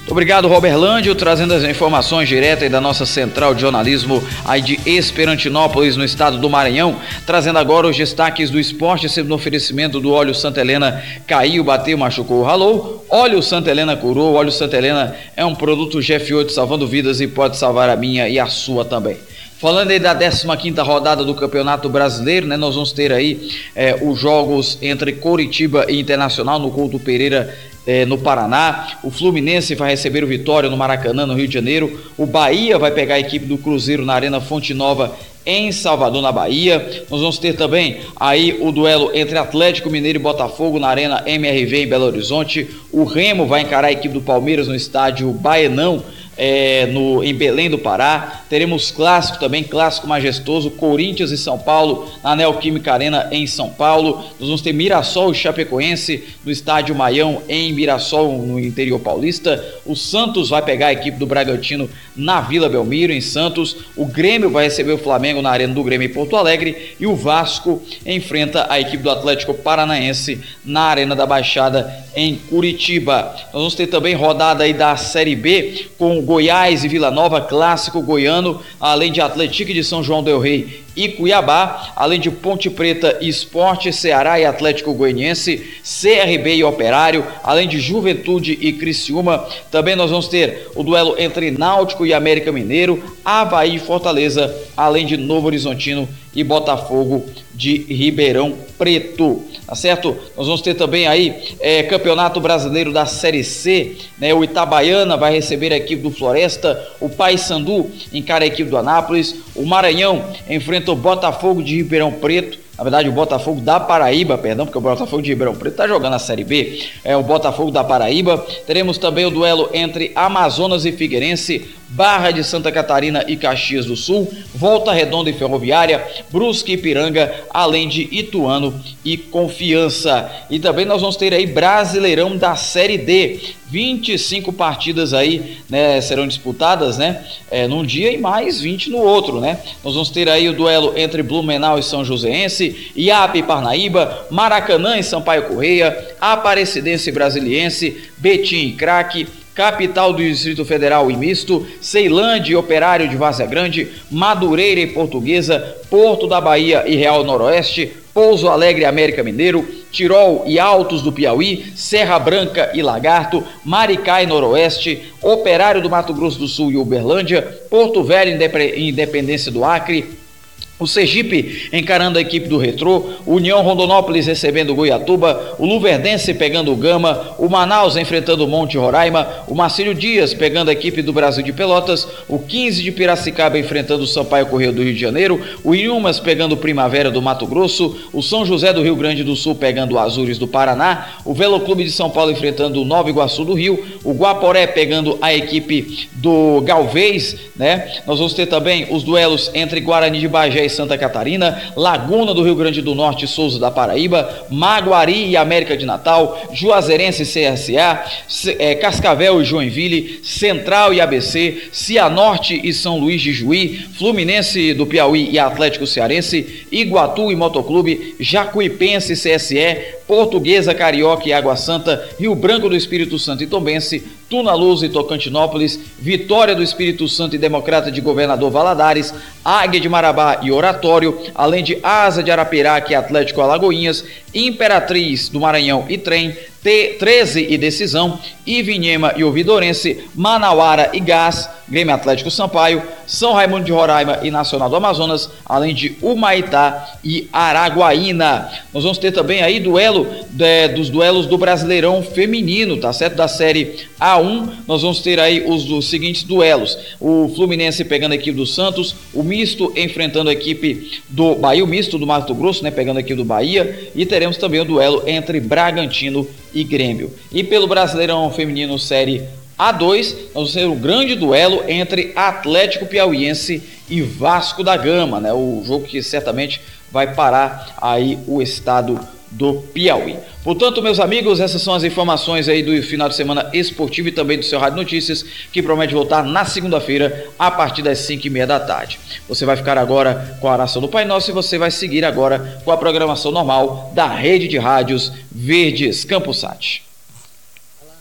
Obrigado, Roberlândio, trazendo as informações diretas da nossa central de jornalismo aí de Esperantinópolis, no estado do Maranhão, trazendo agora os destaques do esporte, sempre no oferecimento do óleo Santa Helena. Caiu, bateu, machucou, ralou. Óleo Santa Helena curou. Óleo Santa Helena é um produto GF8 salvando vidas e pode salvar a minha e a sua também. Falando aí da 15ª rodada do Campeonato Brasileiro, né, nós vamos ter aí os jogos entre Coritiba e Internacional no Couto Pereira, no Paraná. O Fluminense vai receber o Vitória no Maracanã, no Rio de Janeiro. O Bahia vai pegar a equipe do Cruzeiro na Arena Fonte Nova, em Salvador, na Bahia. Nós vamos ter também aí o duelo entre Atlético Mineiro e Botafogo na Arena MRV em Belo Horizonte. O Remo vai encarar a equipe do Palmeiras no estádio Baenão, em Belém do Pará. Teremos clássico também, clássico majestoso, Corinthians e São Paulo na Neoquímica Arena em São Paulo. Nós vamos ter Mirassol e Chapecoense no estádio Maião em Mirassol, no interior paulista. O Santos vai pegar a equipe do Bragantino na Vila Belmiro, em Santos. O Grêmio vai receber o Flamengo na Arena do Grêmio em Porto Alegre. E o Vasco enfrenta a equipe do Atlético Paranaense na Arena da Baixada em Curitiba. Nós vamos ter também rodada aí da Série B com Goiás e Vila Nova, clássico goiano, além de Atlético de São João del Rei e Cuiabá, além de Ponte Preta e Sport, Ceará e Atlético Goianiense, CRB e Operário, além de Juventude e Criciúma. Também nós vamos ter o duelo entre Náutico e América Mineiro, Avaí e Fortaleza, além de Novo Horizontino e Botafogo de Ribeirão Preto, tá certo? Nós vamos ter também aí Campeonato Brasileiro da Série C, né? O Itabaiana vai receber a equipe do Floresta, o Paysandu encara a equipe do Anápolis, o Maranhão enfrenta o Botafogo de Ribeirão Preto. Na verdade, o Botafogo da Paraíba, perdão, porque o Botafogo de Ribeirão Preto está jogando a Série B, o Botafogo da Paraíba. Teremos também o duelo entre Amazonas e Figueirense, Barra de Santa Catarina e Caxias do Sul, Volta Redonda e Ferroviária, Brusque e Ipiranga, além de Ituano e Confiança. E também nós vamos ter aí Brasileirão da Série D, 25 partidas aí, né, serão disputadas, né, num dia e mais 20 no outro, né. Nós vamos ter aí o duelo entre Blumenau e São Joséense, Iap e Parnaíba, Maracanã e Sampaio Correia, Aparecidense e Brasiliense, Betim e Craque, Capital do Distrito Federal e Misto, Ceilândia e Operário de Várzea Grande, Madureira e Portuguesa, Porto da Bahia e Real Noroeste, Pouso Alegre e América Mineiro, Tirol e Altos do Piauí, Serra Branca e Lagarto, Maricá e Noroeste, Operário do Mato Grosso do Sul e Uberlândia, Porto Velho e Independência do Acre, o Sergipe encarando a equipe do Retrô, União Rondonópolis recebendo o Goiatuba, o Luverdense pegando o Gama, o Manaus enfrentando o Monte Roraima, o Marcílio Dias pegando a equipe do Brasil de Pelotas, o 15 de Piracicaba enfrentando o Sampaio Corrêa do Rio de Janeiro, o Inhumas pegando o Primavera do Mato Grosso, o São José do Rio Grande do Sul pegando o Azures do Paraná, o Veloclube de São Paulo enfrentando o Nova Iguaçu do Rio, o Guaporé pegando a equipe do Galvez, né? Nós vamos ter também os duelos entre Guarani de Bagé e Santa Catarina, Laguna do Rio Grande do Norte e Souza da Paraíba, Maguari e América de Natal, Juazeirense e CSA, Cascavel e Joinville, Central e ABC, Cianorte e São Luís de Juí, Fluminense do Piauí e Atlético Cearense, Iguatu e Motoclube, Jacuipense e CSE, Portuguesa, Carioca e Água Santa, Rio Branco do Espírito Santo e Tombense, Tuna Luz e Tocantinópolis, Vitória do Espírito Santo e Democrata de Governador Valadares, Águia de Marabá e Oratório, além de Asa de Arapiraca e Atlético Alagoinhas, Imperatriz do Maranhão e Trem, T13 e Decisão, Ivinhema e Ouvidorense, Manauara e Gás, Grêmio Atlético Sampaio, São Raimundo de Roraima e Nacional do Amazonas, além de Humaitá e Araguaína. Nós vamos ter também aí dos duelos do Brasileirão Feminino, tá certo? Da Série A1, nós vamos ter aí os seguintes duelos: o Fluminense pegando a equipe do Santos, o Misto enfrentando a equipe do Bahia, o Misto do Mato Grosso, né, pegando a equipe do Bahia, e teremos também o duelo entre Bragantino e Grêmio. E pelo Brasileirão Feminino Série A2, nós vamos ter um grande duelo entre Atlético Piauiense e Vasco da Gama, né? O jogo que certamente vai parar aí o estado do Piauí. Portanto, meus amigos, essas são as informações aí do final de semana esportivo e também do seu Rádio Notícias, que promete voltar na segunda-feira a partir das 5h30 da tarde. Você vai ficar agora com a oração do Pai Nosso e você vai seguir agora com a programação normal da Rede de Rádios Verdes Campus Sat.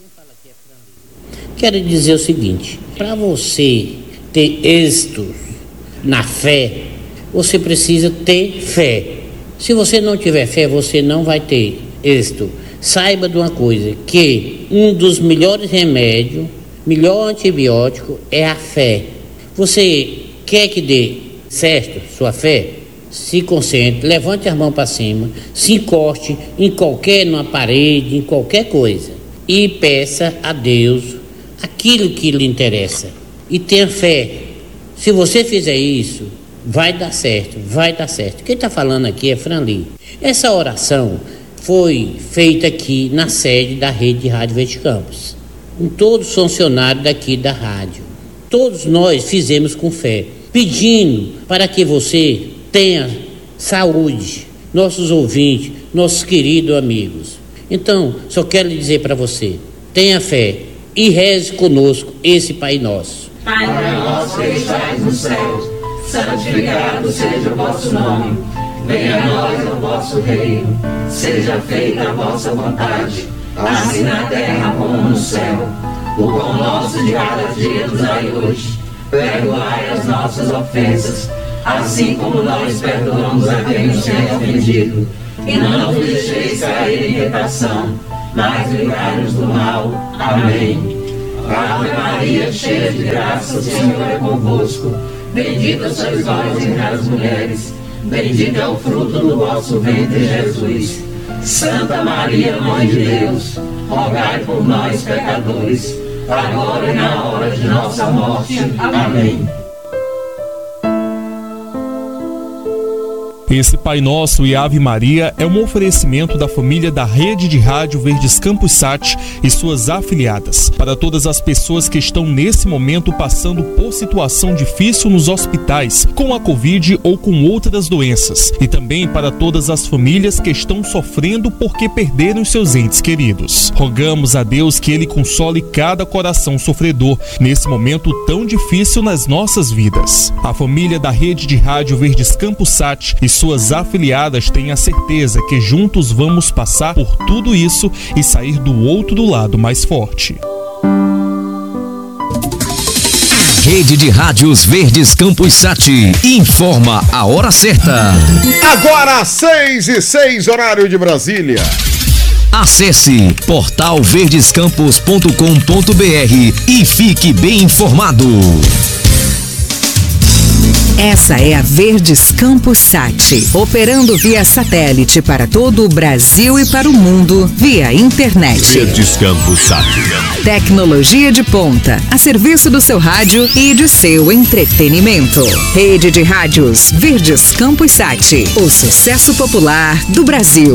Quero dizer o seguinte: para você ter êxito na fé, você precisa ter fé. Se você não tiver fé, você não vai ter êxito. Saiba de uma coisa, que um dos melhores remédios, melhor antibiótico é a fé. Você quer que dê certo sua fé? Se concentre, levante as mãos para cima, se encoste numa parede, em qualquer coisa, e peça a Deus aquilo que lhe interessa. E tenha fé. Se você fizer isso, vai dar certo, vai dar certo. Quem está falando aqui é Franli. Essa oração foi feita aqui na sede da Rede de Rádio Verde Campos, com todos os funcionários daqui da rádio. Todos nós fizemos com fé, pedindo para que você tenha saúde, nossos ouvintes, nossos queridos amigos. Então, só quero dizer para você, tenha fé e reze conosco esse Pai Nosso. Pai nosso que estais no céu, santificado seja o vosso nome. Venha a nós o vosso reino, seja feita a vossa vontade, assim na terra como no céu. O pão nosso de cada dia nos dai hoje, perdoai as nossas ofensas, assim como nós perdoamos a quem nos tem ofendido. E não nos deixeis cair em tentação, mas livrai-nos do mal. Amém. Ave Maria, cheia de graça, o Senhor é convosco. Bendita sois vós entre as mulheres, bendito é o fruto do vosso ventre, Jesus. Santa Maria, Mãe de Deus, rogai por nós, pecadores, agora e na hora de nossa morte. Amém. Esse Pai Nosso e Ave Maria é um oferecimento da família da Rede de Rádio Verdes Campos Sat e suas afiliadas. Para todas as pessoas que estão nesse momento passando por situação difícil nos hospitais, com a Covid ou com outras doenças. E também para todas as famílias que estão sofrendo porque perderam seus entes queridos. Rogamos a Deus que Ele console cada coração sofredor nesse momento tão difícil nas nossas vidas. A família da Rede de Rádio Verdes Campos Sat e suas afiliadas têm a certeza que juntos vamos passar por tudo isso e sair do outro lado mais forte. Rede de Rádios Verdes Campos Sat informa a hora certa. Agora 6:06, horário de Brasília. Acesse portalverdescampos.com.br e fique bem informado. Essa é a Verdes Campos Sat, operando via satélite para todo o Brasil e para o mundo via internet. Verdes Campos Sat. Tecnologia de ponta, a serviço do seu rádio e de seu entretenimento. Rede de Rádios Verdes Campos Sat, o sucesso popular do Brasil.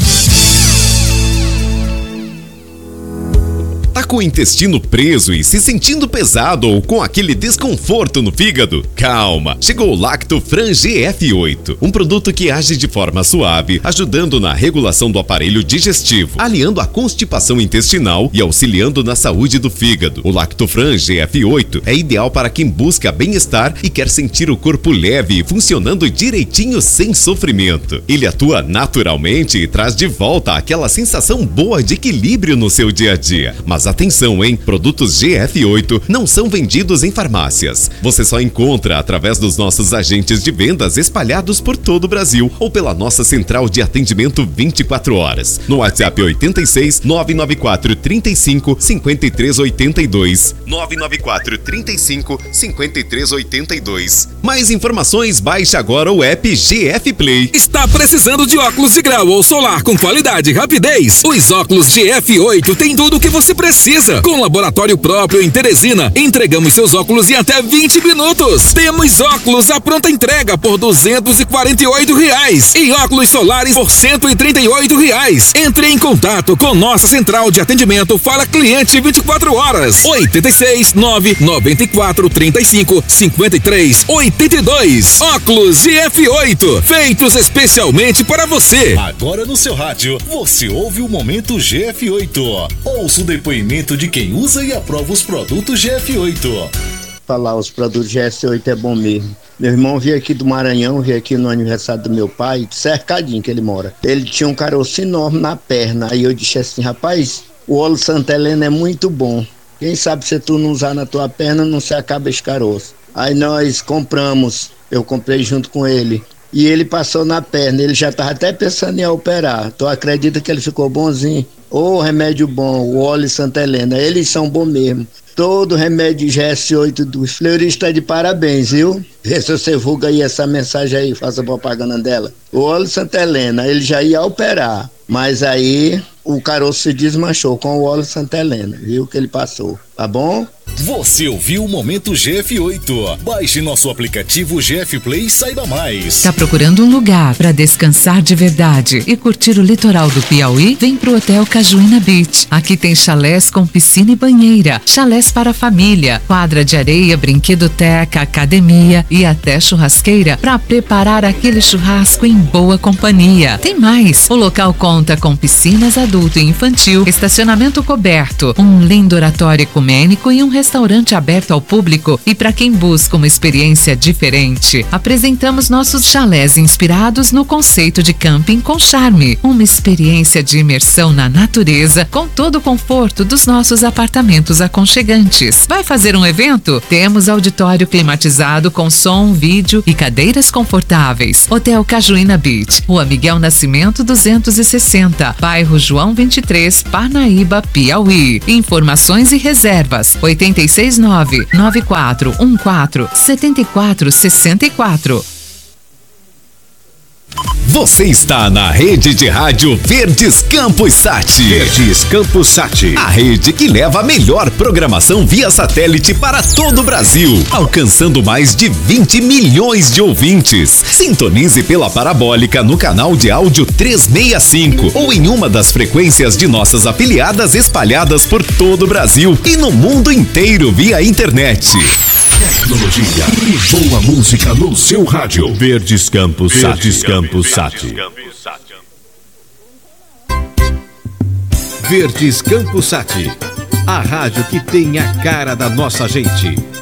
Tá com o intestino preso e se sentindo pesado ou com aquele desconforto no fígado? Calma, chegou o Lactofran GF8, um produto que age de forma suave, ajudando na regulação do aparelho digestivo, aliando a constipação intestinal e auxiliando na saúde do fígado. O Lactofran GF8 é ideal para quem busca bem-estar e quer sentir o corpo leve e funcionando direitinho sem sofrimento. Ele atua naturalmente e traz de volta aquela sensação boa de equilíbrio no seu dia a dia. Mas atenção, hein? Produtos GF8 não são vendidos em farmácias. Você só encontra através dos nossos agentes de vendas espalhados por todo o Brasil ou pela nossa central de atendimento 24 horas. No WhatsApp 86 994 35 53 82. 994 35 53 82. Mais informações, baixe agora o app GF Play. Está precisando de óculos de grau ou solar com qualidade e rapidez? Os óculos GF8 têm tudo o que você precisa. Com laboratório próprio em Teresina, entregamos seus óculos em até 20 minutos. Temos óculos à pronta entrega por R$248 e óculos solares por R$138. Entre em contato com nossa central de atendimento Fala Cliente 24 horas. 86 994 35 53 82. Óculos GF8, feitos especialmente para você. Agora no seu rádio, você ouve o Momento GF8. Ouça o depoimento de quem usa e aprova os produtos GF8. Falar, os produtos GF8 é bom mesmo. Meu irmão veio aqui do Maranhão, veio aqui no aniversário do meu pai, cercadinho que ele mora. Ele tinha um caroço enorme na perna. Aí eu disse assim, rapaz, O óleo Santa Helena é muito bom. Quem sabe se tu não usar na tua perna, não se acaba esse caroço. Aí nós compramos, eu comprei junto com ele. E ele passou na perna, ele já estava até pensando em operar. Tu acredita que ele ficou bonzinho? Ô, remédio bom, o óleo Santa Helena, eles são bons mesmo. Todo remédio GS8 dos fleuristas de parabéns, viu? Vê se você divulga aí essa mensagem aí, faça propaganda dela. O óleo Santa Helena, ele já ia operar, mas aí o caroço se desmanchou com o óleo Santa Helena, viu que ele passou, tá bom? Você ouviu o Momento GF8. Baixe nosso aplicativo GF Play e saiba mais. Tá procurando um lugar para descansar de verdade e curtir o litoral do Piauí? Vem pro Hotel Cajuína Beach. Aqui tem chalés com piscina e banheira, chalés para família, quadra de areia, brinquedoteca, academia e até churrasqueira para preparar aquele churrasco em boa companhia. Tem mais, o local conta com piscinas adulto e infantil, estacionamento coberto, um lindo oratório ecumênico e um restaurante aberto ao público. E para quem busca uma experiência diferente, apresentamos nossos chalés inspirados no conceito de camping com charme, uma experiência de imersão na natureza com todo o conforto dos nossos apartamentos aconchegantes. Vai fazer um evento? Temos auditório climatizado com som, vídeo e cadeiras confortáveis. Hotel Cajuína Beach, Rua Miguel Nascimento 260, bairro João 23, Parnaíba, Piauí. Informações e reservas 869-9414-7464. Você está na rede de rádio Verdes Campos Sat. Verdes Campos Sat. A rede que leva a melhor programação via satélite para todo o Brasil, alcançando mais de 20 milhões de ouvintes. Sintonize pela parabólica no canal de áudio 365 ou em uma das frequências de nossas afiliadas espalhadas por todo o Brasil e no mundo inteiro via internet. Tecnologia e boa música no seu rádio. Verdes Campos Sat. Verdes Campos Sat. Verdes Campos Sat. A rádio que tem a cara da nossa gente.